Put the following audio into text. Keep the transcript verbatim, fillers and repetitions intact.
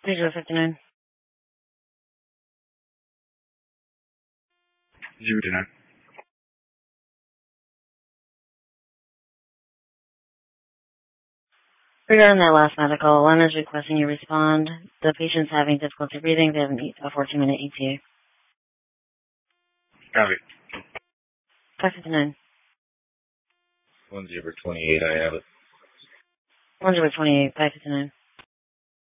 zero fifty-nine. zero to nine. Regarding that last medical, one is requesting you respond. The patient's having difficulty breathing. They have an a fourteen-minute E T A. Copy. five fifty-nine. one zero twenty-eight, I have it. one zero twenty-eight, five fifty-nine.